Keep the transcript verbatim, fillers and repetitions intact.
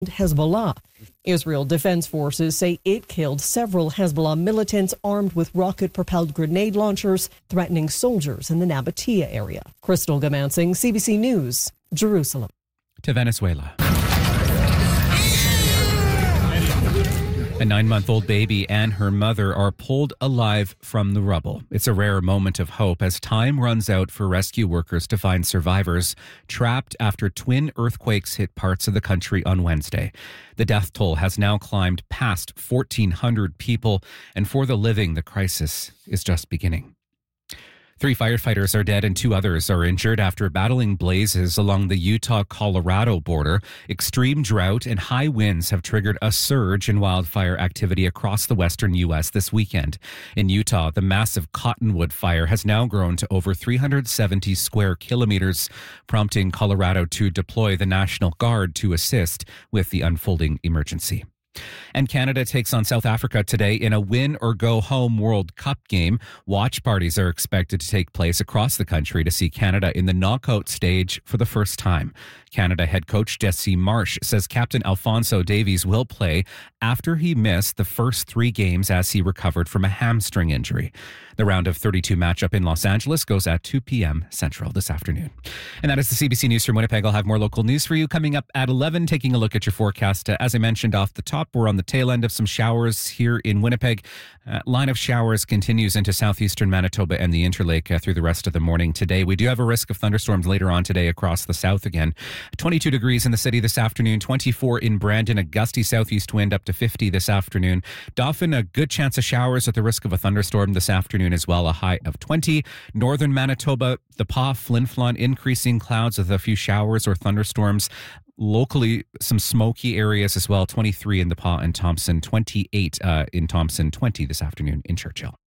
Hezbollah. Israel Defense Forces say it killed several Hezbollah militants armed with rocket-propelled grenade launchers, threatening soldiers in the Nabatea area. Crystal Gamansing, C B C News, Jerusalem. To Venezuela. A nine-month-old baby and her mother are pulled alive from the rubble. It's a rare moment of hope as time runs out for rescue workers to find survivors trapped after twin earthquakes hit parts of the country on Wednesday. The death toll has now climbed past fourteen hundred people, and for the living, the crisis is just beginning. Three firefighters are dead and two others are injured after battling blazes along the Utah-Colorado border. Extreme drought and high winds have triggered a surge in wildfire activity across the western U S this weekend. In Utah, the massive Cottonwood fire has now grown to over three hundred seventy square kilometers, prompting Colorado to deploy the National Guard to assist with the unfolding emergency. And Canada takes on South Africa today in a win-or-go-home World Cup game. Watch parties are expected to take place across the country to see Canada in the knockout stage for the first time. Canada head coach Jesse Marsh says Captain Alphonso Davies will play after he missed the first three games as he recovered from a hamstring injury. The round of thirty-two matchup in Los Angeles goes at two p.m. Central this afternoon. And that is the C B C News from Winnipeg. I'll have more local news for you coming up at eleven. Taking a look at your forecast. Uh, as I mentioned off the top, we're on the tail end of some showers here in Winnipeg. Uh, line of showers continues into southeastern Manitoba and the Interlake uh, through the rest of the morning today. We do have a risk of thunderstorms later on today across the south again. twenty-two degrees in the city this afternoon, twenty-four in Brandon, a gusty southeast wind up to fifty this afternoon. Dauphin, a good chance of showers at the risk of a thunderstorm this afternoon as well, a high of twenty. Northern Manitoba, the Pas, Flin Flon, increasing clouds with a few showers or thunderstorms. Locally, some smoky areas as well, twenty-three in the Pas and Thompson, twenty-eight uh, in Thompson, twenty this afternoon in Churchill.